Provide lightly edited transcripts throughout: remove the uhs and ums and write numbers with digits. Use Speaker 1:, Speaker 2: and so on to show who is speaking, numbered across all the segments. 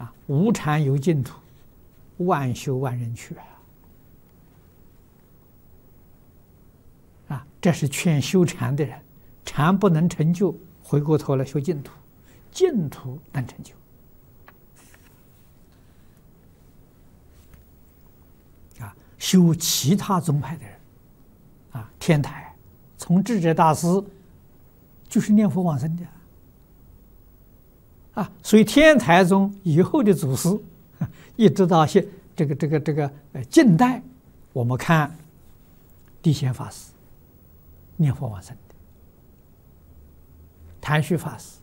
Speaker 1: 无禅有净土，万修万人去这是劝修禅的人，禅不能成就，回过头来修净土，净土能成就。修其他宗派的人，天台从智者大师就是念佛往生的，所以天台宗以后的祖师，一直到近代，我们看地显法师念佛往生的，谭旭法师、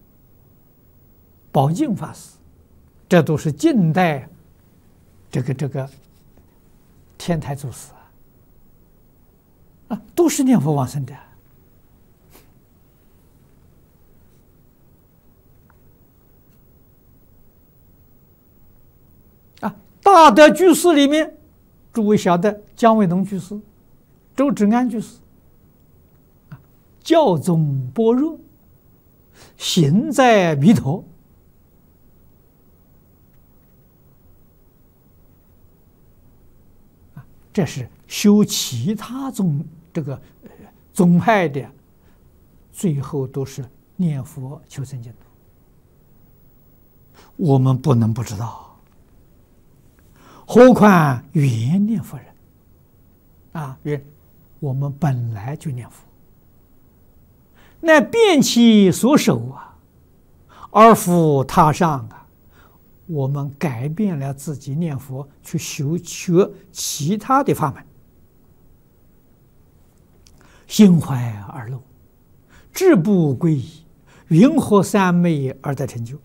Speaker 1: 宝镜法师，这都是近代天台祖师都是念佛往生的。大德居士里面，诸位晓得姜维农居士、周芷安居士，教宗般若，行在弥陀。这是修其他宗派的，最后都是念佛求生净土。我们不能不知道，何况原念佛人我们本来就念佛，那遍其所守而复他上我们改变了自己念佛，去学其他的法门，心怀二路，志不归依，云何三昧而得成就？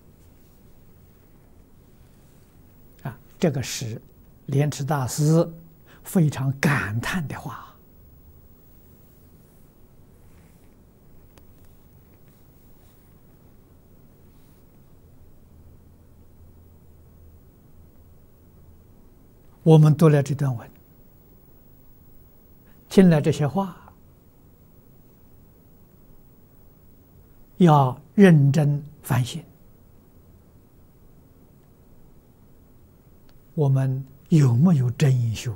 Speaker 1: 这个是莲池大师非常感叹的话。我们读了这段文，听了这些话，要认真反省，我们有没有真修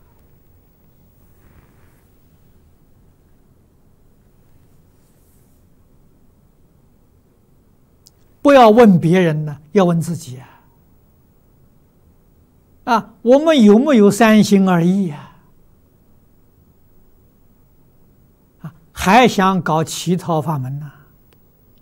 Speaker 1: 不要问别人呢，要问自己我们有没有三心二意还想搞其他法门呢？